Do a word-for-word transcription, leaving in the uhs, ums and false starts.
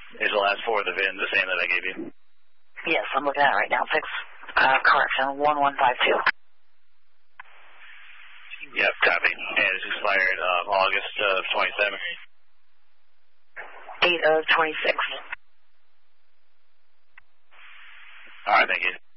Is the last four of the V I N the same that I gave you? Yes, I'm looking at it right now. Six, uh, correction, one one five two. Yep, copy. And it's expired uh, August of twenty-seven. eight of twenty-six. All right, thank you.